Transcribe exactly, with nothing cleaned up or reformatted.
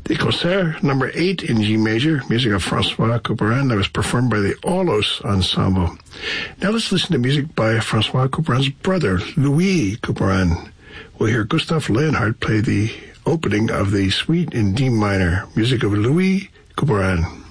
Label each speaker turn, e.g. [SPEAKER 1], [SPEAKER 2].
[SPEAKER 1] The Concert number eight in G major, music of Francois Couperin, that was performed by the Aulos Ensemble. Now let's listen to music by Francois Couperin's brother, Louis Couperin. We'll hear Gustav Leonhardt play the opening of the suite in D minor, music of Louis Couperin.